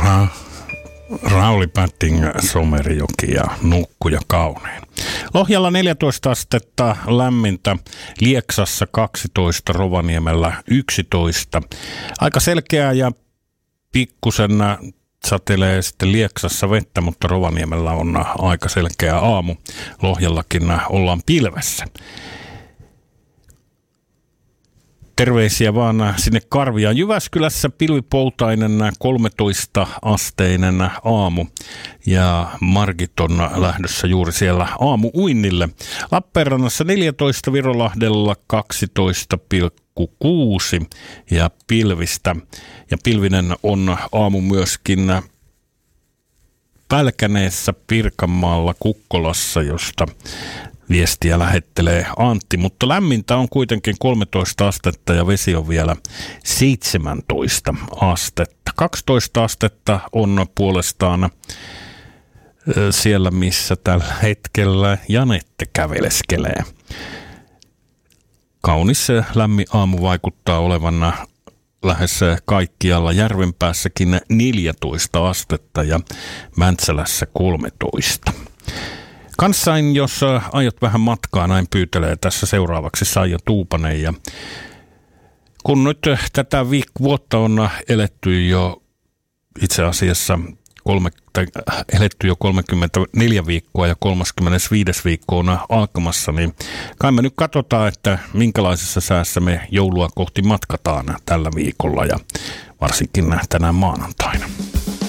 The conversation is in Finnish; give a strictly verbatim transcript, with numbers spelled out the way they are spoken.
Ra- Rauli Pätting, Somerijoki ja Nukkuja kaunein. Lohjalla neljätoista astetta lämmintä, Lieksassa kaksitoista, Rovaniemellä yksitoista. Aika selkeää ja pikkusen satelee sitten Lieksassa vettä, mutta Rovaniemellä on aika selkeä aamu. Lohjallakin ollaan pilvessä. Terveisiä vaan sinne Karviaan. Jyväskylässä pilvipoutainen kolmetoista asteinen aamu ja Margit on lähdössä juuri siellä aamu-uinnille. Lappeenrannassa neljätoista, Virolahdella kaksitoista pilkku kuusi ja pilvistä. Ja pilvinen on aamu myöskin Pälkäneessä, Pirkanmaalla, Kukkolassa, josta viestiä lähettelee Antti, mutta lämmintä on kuitenkin kolmetoista astetta ja vesi on vielä seitsemäntoista astetta. kaksitoista astetta on puolestaan siellä, missä tällä hetkellä Janette käveleskelee. Kaunis lämmin aamu vaikuttaa olevan lähes kaikkialla, Järvenpäässäkin neljätoista astetta ja Mäntsälässä kolmetoista. Kanssain, jos aiot vähän matkaa, näin pyytelee tässä seuraavaksi Saija Tuupanen. Ja kun nyt tätä viik- vuotta on eletty jo itse asiassa kolme, tai eletty jo kolmekymmentäneljä viikkoa ja kolmaskymmenesviides viikko on alkamassa, niin kai me nyt katsotaan, että minkälaisessa säässä me joulua kohti matkataan tällä viikolla ja varsinkin tänään maanantaina.